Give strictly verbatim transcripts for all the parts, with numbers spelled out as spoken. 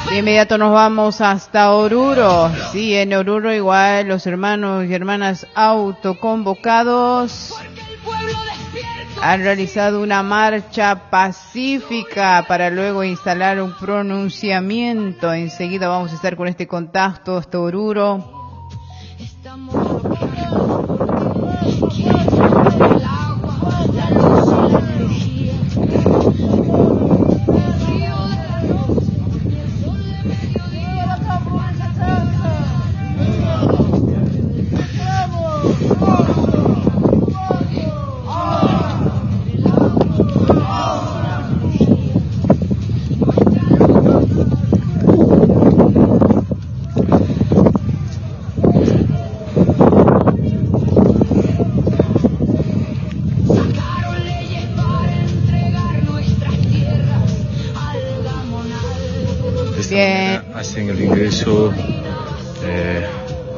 De inmediato nos vamos hasta Oruro. Sí, en Oruro igual los hermanos y hermanas autoconvocados han realizado una marcha pacífica para luego instalar un pronunciamiento. Enseguida vamos a estar con este contacto hasta Oruro. Hacen el ingreso eh,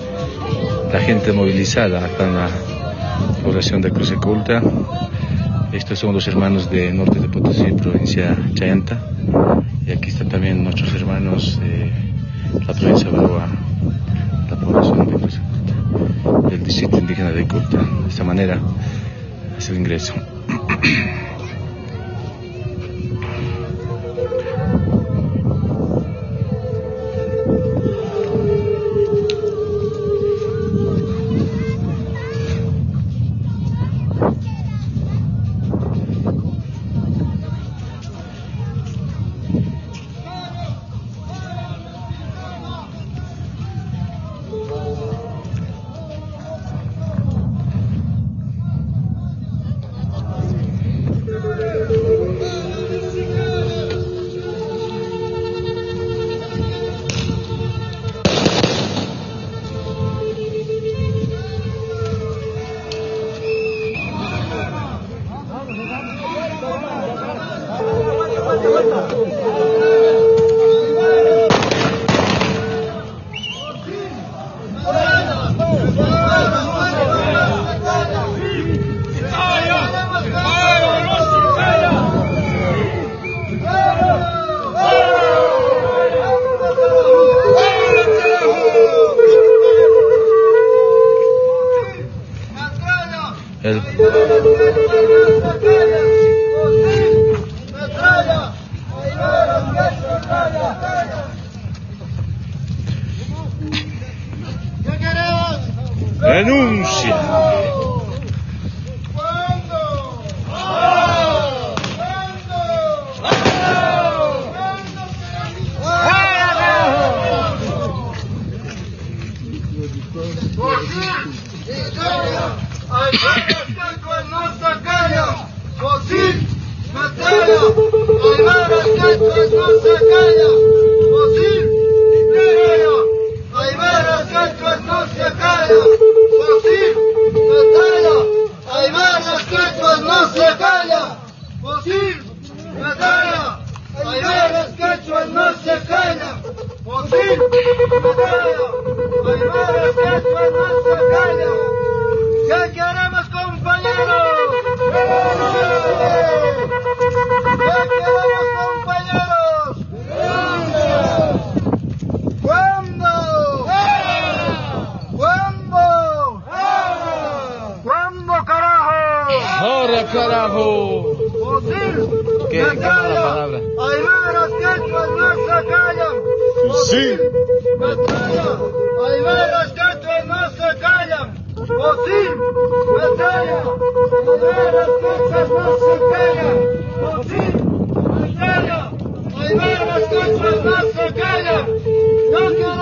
la gente movilizada acá en la población de Cruz Oculta. Estos son los hermanos de Norte de Potosí, provincia Chayanta, y aquí están también nuestros hermanos de la provincia de Baroa, la población de Cruz Oculta, del distrito indígena de Oculta. De esta manera hace el ingreso.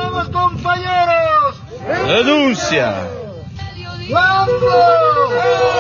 ¡Denuncia! ¡Vamos!